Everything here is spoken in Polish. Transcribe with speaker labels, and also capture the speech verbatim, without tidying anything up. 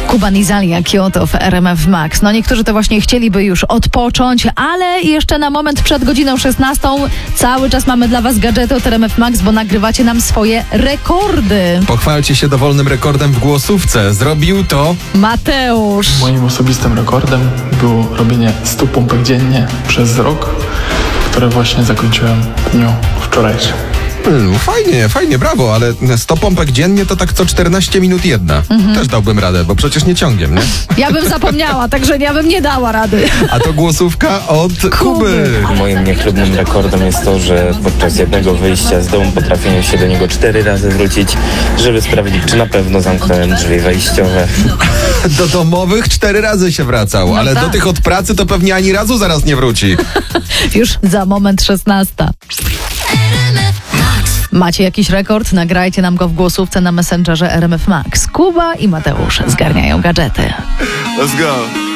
Speaker 1: Kuba Nizalia, Kyoto w R M F Max. No niektórzy to właśnie chcieliby już odpocząć, ale jeszcze na moment przed godziną szesnastą cały czas mamy dla was gadżety od R M F Max, bo nagrywacie nam swoje rekordy.
Speaker 2: Pochwalcie się dowolnym rekordem w głosówce. Zrobił to
Speaker 1: Mateusz.
Speaker 3: Moim osobistym rekordem było robienie stu pompek dziennie przez rok, które właśnie zakończyłem w dniu wczorajszym.
Speaker 2: Hmm, fajnie, fajnie, brawo, ale sto pompek dziennie to tak co czternaście minut jedna. Mhm. Też dałbym radę, bo przecież nie ciągiem, nie?
Speaker 1: Ja bym zapomniała, także ja bym nie dała rady.
Speaker 2: A to głosówka od Kuby.
Speaker 1: Kuby.
Speaker 4: Moim niechlubnym rekordem jest to, że podczas jednego wyjścia z domu potrafię się do niego cztery razy wrócić, żeby sprawdzić, czy na pewno zamknąłem drzwi wejściowe.
Speaker 2: Do domowych cztery razy się wracał,
Speaker 1: No
Speaker 2: ale
Speaker 1: tak.
Speaker 2: do tych od pracy to pewnie ani razu zaraz nie wróci.
Speaker 1: Już za moment szesnasta. Macie jakiś rekord? Nagrajcie nam go w głosówce na Messengerze R M F Max. Kuba i Mateusz zgarniają gadżety.
Speaker 2: Let's go.